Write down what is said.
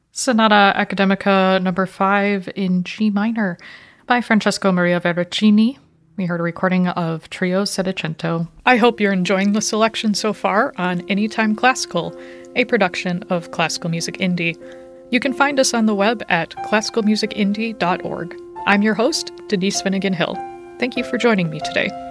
Sonata Academica number 5 in G minor by Francesco Maria Verrocchini. We heard a recording of Trio Settecento. I hope you're enjoying the selection so far on Anytime Classical, a production of Classical Music Indie. You can find us on the web at classicalmusicindie.org. I'm your host, Denise Finnegan Hill. Thank you for joining me today.